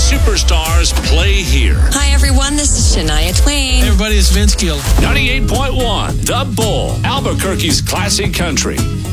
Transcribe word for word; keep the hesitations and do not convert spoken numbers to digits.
superstars play here. Hi, everyone. This is Shania Twain. Hey, everybody, it's Vince Gill. ninety-eight point one, The Bull, Albuquerque's classic country.